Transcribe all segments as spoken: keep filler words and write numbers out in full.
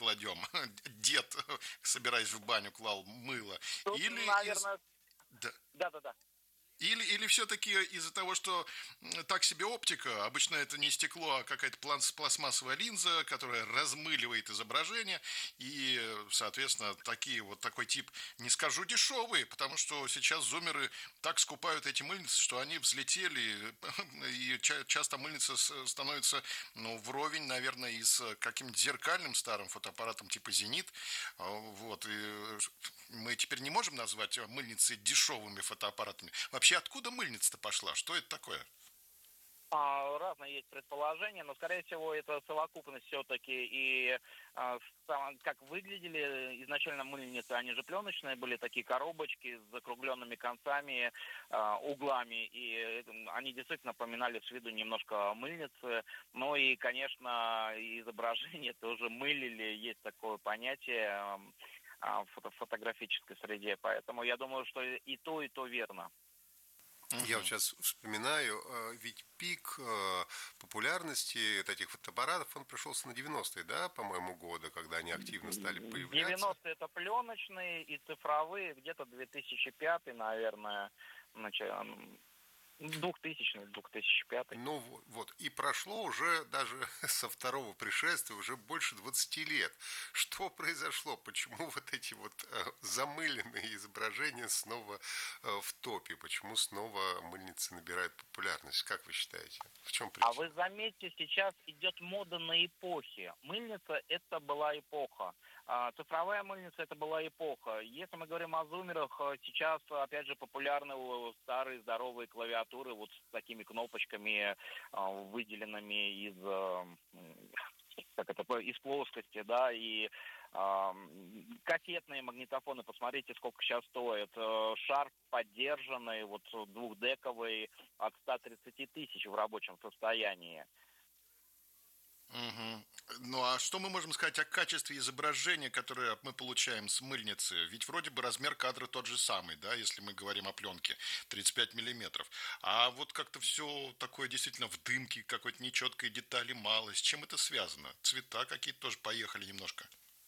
кладем, дед, собираясь в баню, клал мыло, Тут, или из... наверное, Да. да-да-да. Или, или все-таки из-за того, что так себе оптика, обычно это не стекло, а какая-то пластмассовая линза, которая размыливает изображение, и, соответственно, такие, вот такой тип, не скажу дешевые, потому что сейчас зумеры так скупают эти мыльницы, что они взлетели, и часто мыльница становится, ну, вровень, наверное, и с каким-нибудь зеркальным старым фотоаппаратом типа «Зенит». Вот, и мы теперь не можем назвать мыльницы дешевыми фотоаппаратами. Вообще, откуда мыльница-то пошла? Что это такое? А, разные есть предположения, но, скорее всего, это совокупность все-таки. И а, сам- как выглядели изначально мыльницы, они же пленочные, были такие коробочки с закругленными концами, а, углами, и э, они действительно напоминали с виду немножко мыльницы. Ну и, конечно, изображение тоже мылили, есть такое понятие ам, а, в фото- фотографической среде. Поэтому я думаю, что и то, и то верно. Я вот Угу. сейчас вспоминаю, э, ведь пик э, популярности вот этих фотоаппаратов, он пришелся на девяностые, да, по-моему, года, когда они активно стали появляться. девяностые это пленочные и цифровые, где-то две тысячи пятый, наверное, начало, двухтысячный, две тысячи пятый. Ну вот, вот, и прошло уже даже со второго пришествия уже больше двадцати лет. Что произошло? Почему вот эти вот э, замыленные изображения снова э, в топе? Почему снова мыльницы набирают популярность? Как вы считаете? В чем А вы причина? заметьте, сейчас идет мода на эпохи. Мыльница – это была эпоха. А цифровая мыльница – это была эпоха. Если мы говорим о зумерах, э, сейчас, опять же, популярны э, старые здоровые клавиатуры вот с такими кнопочками, э, выделенными из, э, м, как это, по- из плоскости, да, и ам, кассетные магнитофоны, посмотрите, сколько сейчас стоит. Э, Шарп поддержанный, вот двухдековый, от ста тридцати тысяч в рабочем состоянии. Угу. Ну а что мы можем сказать о качестве изображения, которое мы получаем с мыльницы? Ведь вроде бы размер кадра тот же самый, да, если мы говорим о пленке, тридцать пять миллиметров. А вот как-то все такое действительно в дымке, какой-то нечеткой детали мало. С чем это связано? Цвета какие-то тоже поехали немножко.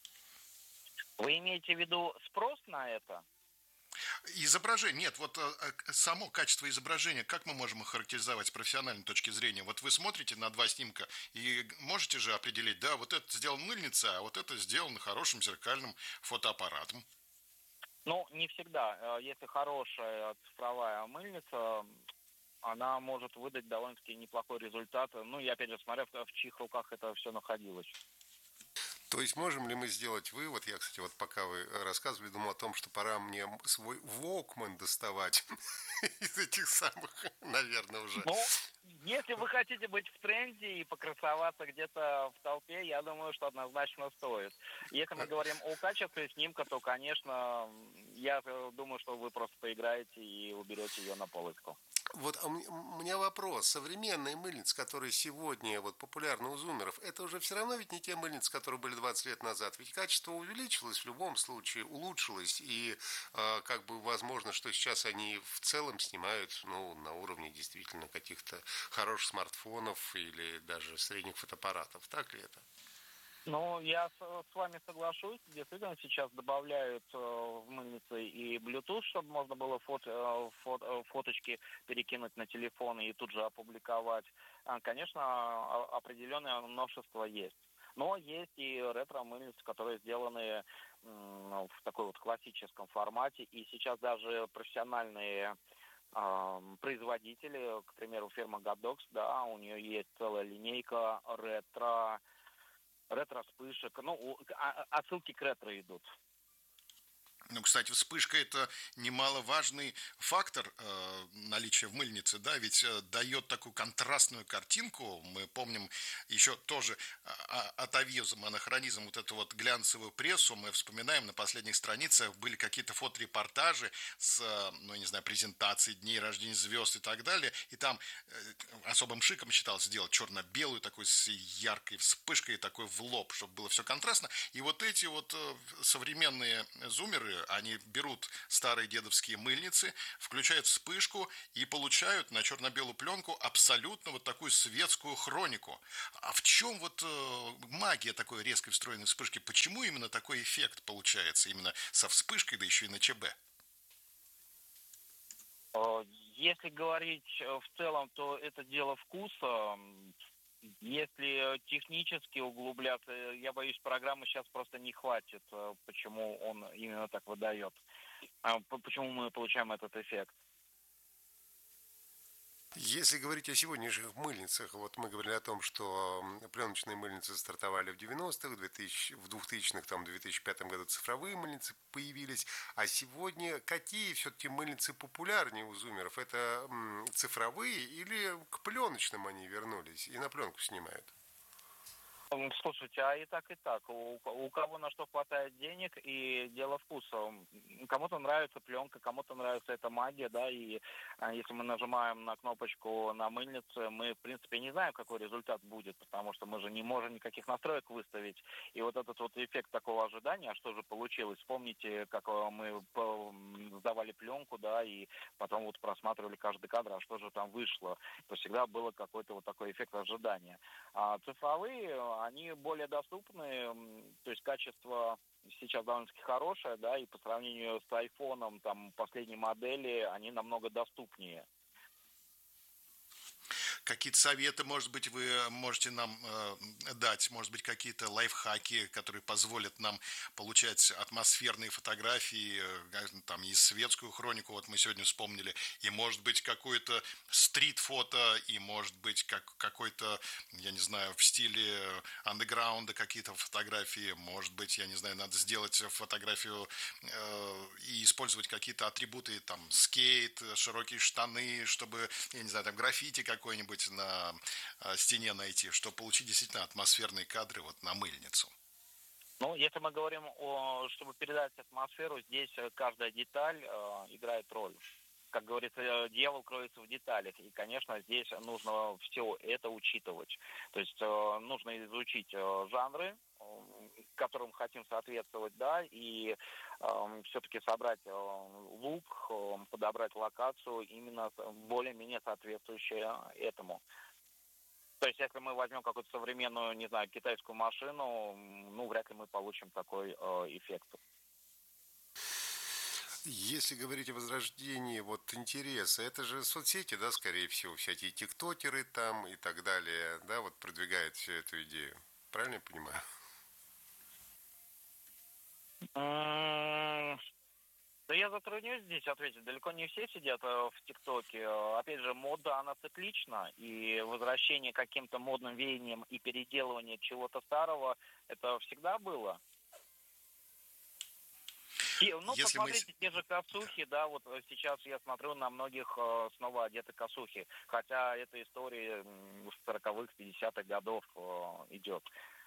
Вы имеете в виду спрос на это? Изображение, нет, вот э, э, само качество изображения, как мы можем их характеризовать с профессиональной точки зрения? Вот вы смотрите на два снимка и можете же определить, да, вот это сделано мыльницей, а вот это сделано хорошим зеркальным фотоаппаратом. Ну, не всегда. Э, Если хорошая цифровая мыльница, она может выдать довольно-таки неплохой результат. Ну, и опять же, смотря в, в чьих руках это все находилось. То есть можем ли мы сделать вывод, я, кстати, вот пока вы рассказывали, думал о том, что пора мне свой Walkman доставать из этих самых, наверное, уже. Ну, если вы хотите быть в тренде и покрасоваться где-то в толпе, я думаю, что однозначно стоит. Если мы говорим о качестве снимка, то, конечно, я э, думаю, что вы просто поиграете и уберете ее на полочку. Вот а у м- у меня вопрос. Современные мыльницы, которые сегодня вот популярны у зумеров, это уже все равно ведь не те мыльницы, которые были двадцать лет назад. Ведь качество увеличилось в любом случае, улучшилось. И э, как бы возможно, что сейчас они в целом снимают ну, на уровне действительно каких-то хороших смартфонов или даже средних фотоаппаратов. Так ли это? Ну, я с, с вами соглашусь. Действительно, сейчас добавляют э, в мыльницы и Bluetooth, чтобы можно было фото, э, фото- э, фоточки перекинуть на телефон и тут же опубликовать. А, конечно, о- определенное множество есть. Но есть и ретро-мыльницы, которые сделаны м, в такой вот классическом формате. И сейчас даже профессиональные ам, производители, к примеру, фирма Godox, да, у нее есть целая линейка ретро ретро-вспышек. Ну, у- а- а- отсылки к ретро идут. Ну, кстати, вспышка – это немаловажный фактор э, наличия в мыльнице, да, ведь э, дает такую контрастную картинку. Мы помним еще тоже а, а, атовизм, анахронизм, вот эту вот глянцевую прессу. Мы вспоминаем, на последних страницах были какие-то фоторепортажи с, э, ну, не знаю, презентацией дней рождения звезд и так далее. И там э, особым шиком считалось сделать черно-белую, такой с яркой вспышкой, такой в лоб, чтобы было все контрастно. И вот эти вот э, современные зумеры, они берут старые дедовские мыльницы, включают вспышку и получают на черно-белую пленку абсолютно вот такую светскую хронику. А в чем вот магия такой резкой встроенной вспышки? Почему именно такой эффект получается именно со вспышкой, да еще и на ЧБ? Если говорить в целом, то это дело вкуса. Если технически углубляться, я боюсь, программы сейчас просто не хватит, почему он именно так выдает, почему мы получаем этот эффект. Если говорить о сегодняшних мыльницах, вот мы говорили о том, что пленочные мыльницы стартовали в девяностых, в двухтысячных, там, в две тысячи пятом году цифровые мыльницы появились, а сегодня какие все-таки мыльницы популярнее у зумеров? Это цифровые или к пленочным они вернулись и на пленку снимают? Слушайте, а и так, и так. У, у кого на что хватает денег, и дело вкуса. Кому-то нравится пленка, кому-то нравится эта магия, да, и а, если мы нажимаем на кнопочку на мыльнице, мы, в принципе, не знаем, какой результат будет, потому что мы же не можем никаких настроек выставить. И вот этот вот эффект такого ожидания, а что же получилось? Вспомните, как мы сдавали пленку, да, и потом вот просматривали каждый кадр, а что же там вышло. То всегда было какой-то вот такой эффект ожидания. А цифровые, они более доступны, то есть качество сейчас довольно-таки хорошее, да, и по сравнению с айфоном, там, последней модели, они намного доступнее. Какие-то советы, может быть, вы можете нам э, дать, может быть, какие-то лайфхаки, которые позволят нам получать атмосферные фотографии, э, там, и светскую хронику, вот мы сегодня вспомнили, и, может быть, какое-то стрит-фото, и, может быть, как, какой-то, я не знаю, в стиле андеграунда какие-то фотографии, может быть, я не знаю, надо сделать фотографию э, и использовать какие-то атрибуты, там, скейт, широкие штаны, чтобы, я не знаю, там, граффити какой-нибудь на стене найти, чтобы получить действительно атмосферные кадры вот на мыльницу. Ну, если мы говорим о, чтобы передать атмосферу, здесь каждая деталь э, играет роль. Как говорится, дьявол кроется в деталях. И, конечно, здесь нужно все это учитывать. То есть э, нужно изучить э, жанры, э, которым хотим соответствовать, да, и э, все-таки собрать э, лук, э, подобрать локацию именно более-менее соответствующую этому. То есть, если мы возьмем какую-то современную, не знаю, китайскую машину, ну, вряд ли мы получим такой э, эффект. Если говорить о возрождении вот интереса, это же соцсети, да, скорее всего, всякие тиктокеры там и так далее, да, вот продвигают всю эту идею. Правильно я понимаю? Да я затруднюсь здесь ответить. Далеко не все сидят в ТикТоке. Опять же, мода, она циклична, и возвращение к каким-то модным веяниям и переделывание чего-то старого, это всегда было. И, ну, Если посмотрите, мы... те же косухи, да, вот сейчас я смотрю, на многих э, снова одеты косухи, хотя эта история с сороковых, пятидесятых годов э, идет.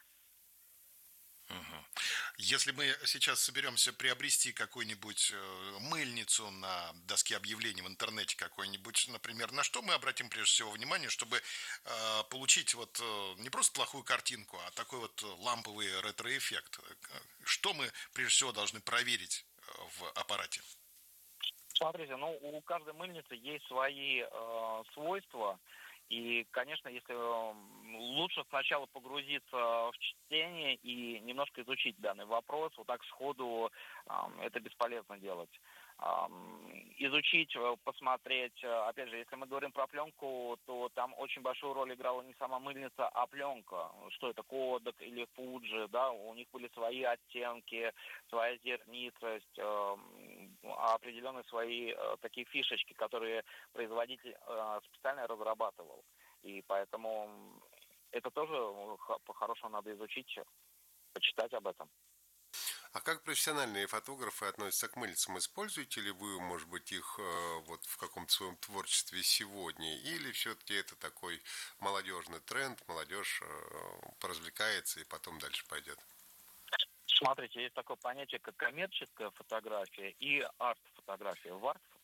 Угу. Если мы сейчас соберемся приобрести какую-нибудь мыльницу на доске объявлений в интернете какой-нибудь, например, на что мы обратим прежде всего внимание, чтобы э, получить вот э, не просто плохую картинку, а такой вот ламповый ретро-эффект? Что мы прежде всего должны проверить в аппарате? Смотрите, ну у каждой мыльницы есть свои э, свойства. И, конечно, если лучше сначала погрузиться в чтение и немножко изучить данный вопрос, вот так сходу это бесполезно делать. Изучить, посмотреть. Опять же, если мы говорим про пленку, то там очень большую роль играла не сама мыльница, а пленка. Что это, Kodak или Fuji, да, у них были свои оттенки, своя зернистость, определенные свои такие фишечки, которые производитель специально разрабатывал. И поэтому это тоже по-хорошему надо изучить, почитать об этом. А как профессиональные фотографы относятся к мыльницам? Используете ли вы, может быть, их вот в каком-то своем творчестве сегодня? Или все-таки это такой молодежный тренд, молодежь поразвлекается и потом дальше пойдет? Смотрите, есть такое понятие, как коммерческая фотография и арт-фотография. В арт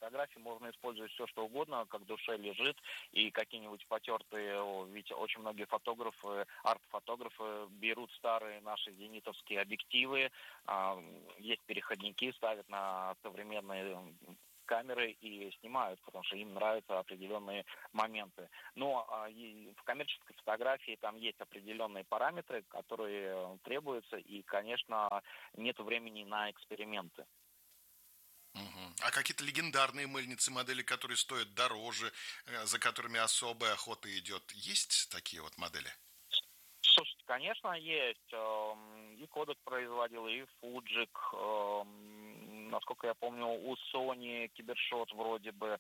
фотографии можно использовать все, что угодно, как душе лежит, и какие-нибудь потертые, ведь очень многие фотографы, арт-фотографы берут старые наши зенитовские объективы, есть переходники, ставят на современные камеры и снимают, потому что им нравятся определенные моменты. Но в коммерческой фотографии там есть определенные параметры, которые требуются, и, конечно, нет времени на эксперименты. Угу. А какие-то легендарные мыльницы, модели, которые стоят дороже, за которыми особая охота идет, есть такие вот модели? Слушайте, конечно, есть. И Kodak производил, и Fujik. Насколько я помню, у Sony Кибершот вроде бы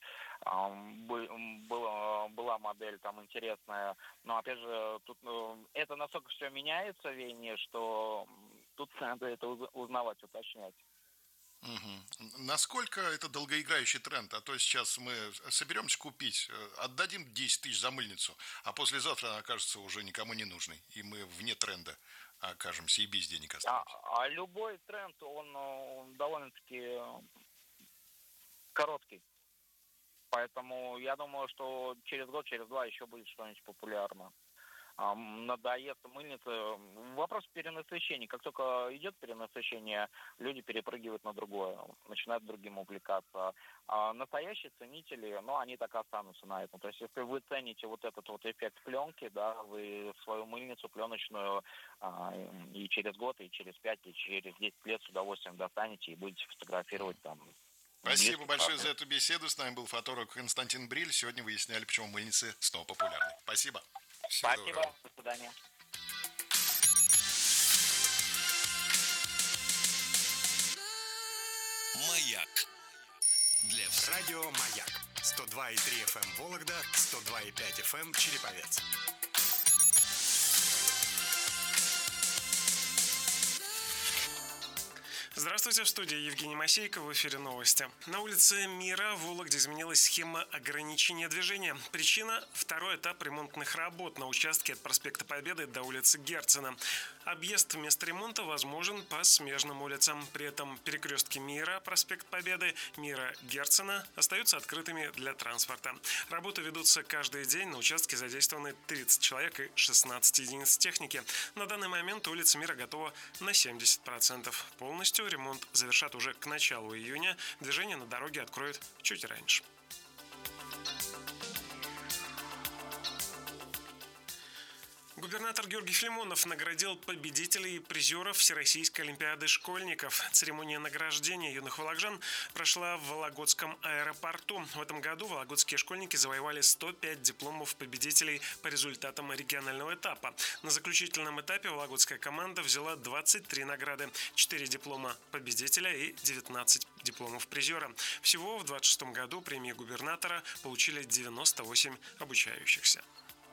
была, была модель там интересная. Но, опять же, тут это настолько все меняется, Вене, что тут надо это узнавать, уточнять. Угу. Насколько это долгоиграющий тренд? А то сейчас мы соберемся купить, отдадим десять тысяч за мыльницу, а послезавтра она окажется уже никому не нужной, и мы вне тренда окажемся и без денег останемся. А, а любой тренд, он, он довольно-таки короткий. Поэтому я думаю, что через год, через два еще будет что-нибудь популярно. Надоест мыльница. Вопрос перенасыщения. Как только идет перенасыщение, люди перепрыгивают на другое, начинают другим увлекаться. А настоящие ценители, ну, они так и останутся на этом. То есть, если вы цените вот этот вот эффект пленки, да, вы свою мыльницу пленочную а, и через год, и через пять, и через десять лет с удовольствием достанете и будете фотографировать там. Спасибо большое за эту беседу. С нами был фотограф Константин Бриль. Сегодня выясняли, почему мыльницы снова популярны. Спасибо. Всего Спасибо. Доброго. До свидания. Маяк. Для радио Маяк. сто два и три эф эм Вологда, сто два и пять эф эм Череповец. Здравствуйте, в студии Евгений Масейко, в эфире новости. На улице Мира в Вологде изменилась схема ограничения движения. Причина – второй этап ремонтных работ на участке от проспекта Победы до улицы Герцена. Объезд вместо ремонта возможен по смежным улицам. При этом перекрестки Мира, проспект Победы, Мира, Герцена остаются открытыми для транспорта. Работы ведутся каждый день. На участке задействованы тридцать человек и шестнадцать единиц техники. На данный момент улица Мира готова на семьдесят процентов. Полностью ремонт завершат уже к началу июня. Движение на дороге откроют чуть раньше. Губернатор Георгий Филимонов наградил победителей и призеров Всероссийской олимпиады школьников. Церемония награждения юных вологоджан прошла в Вологодском аэропорту. В этом году вологодские школьники завоевали сто пять дипломов победителей по результатам регионального этапа. На заключительном этапе вологодская команда взяла двадцать три награды, четыре диплома победителя и девятнадцать дипломов призера. Всего в двадцать шестом году премии губернатора получили девяносто восемь обучающихся.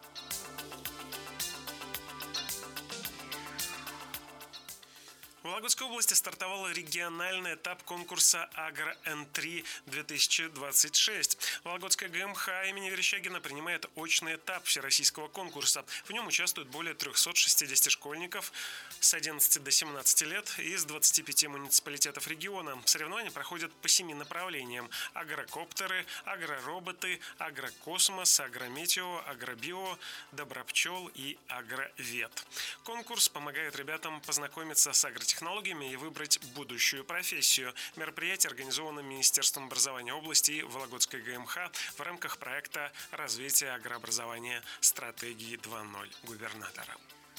В Вологодской области стартовал региональный этап конкурса «Агро-Эн три две тысячи двадцать шесть». Вологодская гэ эм ха имени Верещагина принимает очный этап всероссийского конкурса. В нем участвуют более триста шестьдесят школьников с одиннадцати до семнадцати лет из двадцати пяти муниципалитетов региона. Соревнования проходят по семи направлениям: агрокоптеры, агророботы, агрокосмос, агрометео, агробио, добропчел и агровет. Конкурс помогает ребятам познакомиться с агротехнологиями технологиями и выбрать будущую профессию. Мероприятие организовано Министерством образования области и Вологодской гэ эм ха в рамках проекта развития агрообразования стратегии два ноль губернатора.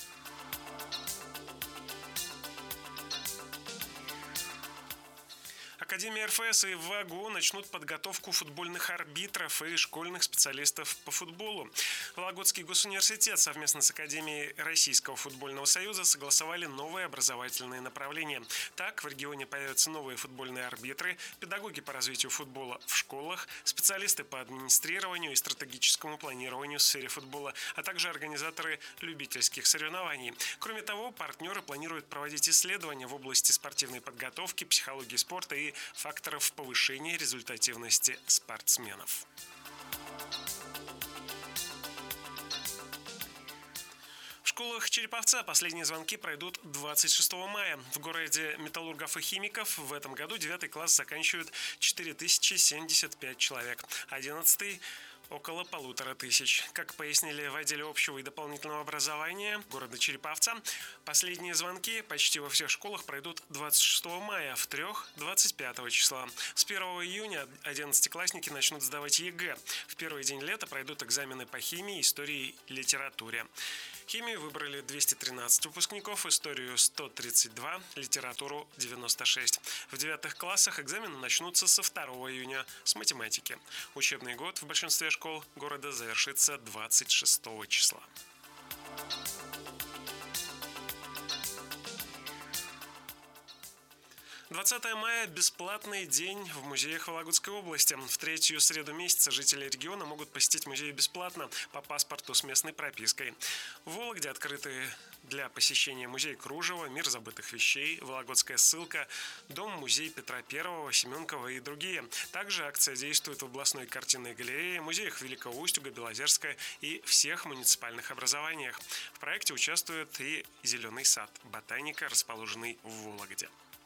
Академия эр эф эс и ВАГУ начнут подготовку футбольных арбитров и школьных специалистов по футболу. Вологодский госуниверситет совместно с Академией Российского футбольного союза согласовали новые образовательные направления. Так, в регионе появятся новые футбольные арбитры, педагоги по развитию футбола в школах, специалисты по администрированию и стратегическому планированию в сфере футбола, а также организаторы любительских соревнований. Кроме того, партнеры планируют проводить исследования в области спортивной подготовки, психологии спорта и факторов повышения результативности спортсменов. В школах Череповца последние звонки пройдут двадцать шестого мая. В городе металлургов и химиков в этом году девятый класс заканчивают четыре тысячи семьдесят пять человек. одиннадцатый около полутора тысяч. Как пояснили в отделе общего и дополнительного образования города Череповца, последние звонки почти во всех школах пройдут двадцать шестого мая, в трех – двадцать пятого числа. С первого июня одиннадцатиклассники начнут сдавать ЕГЭ. В первый день лета пройдут экзамены по химии, истории и литературе. Химию выбрали двести тринадцать выпускников, историю сто тридцать два, литературу девяносто шесть. В девятых классах экзамены начнутся со второго июня с математики. Учебный год в большинстве школ города завершится двадцать шестого числа. двадцатого мая – бесплатный день в музеях Вологодской области. В третью среду месяца жители региона могут посетить музей бесплатно по паспорту с местной пропиской. В Вологде открыты для посещения музей Кружева, Мир забытых вещей, Вологодская ссылка, Дом-музей Петра Первого, Семенкова и другие. Также акция действует в областной картинной галерее, музеях Великого Устюга, Белозерска и всех муниципальных образованиях. В проекте участвует и Зеленый сад ботаника, расположенный в Вологде.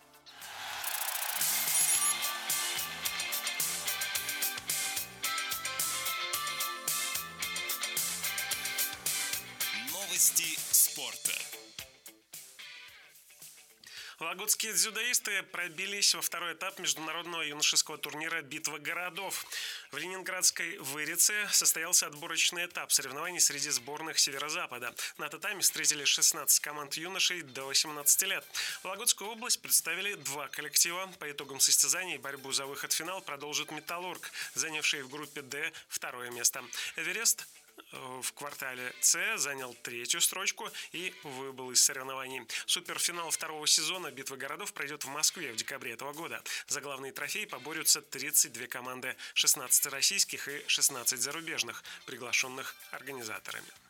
Новости спорта. Вологодские дзюдоисты пробились во второй этап международного юношеского турнира «Битва городов». В ленинградской Вырице состоялся отборочный этап соревнований среди сборных Северо-Запада. На татами встретили шестнадцать команд юношей до восемнадцати лет. Вологодскую область представили два коллектива. По итогам состязаний борьбу за выход в финал продолжит «Металлург», занявший в группе «Д» второе место. «Эверест» в квартале С занял третью строчку и выбыл из соревнований. Суперфинал второго сезона «Битвы городов» пройдет в Москве в декабре этого года. За главный трофей поборются тридцать две команды, шестнадцать российских и шестнадцать зарубежных, приглашенных организаторами.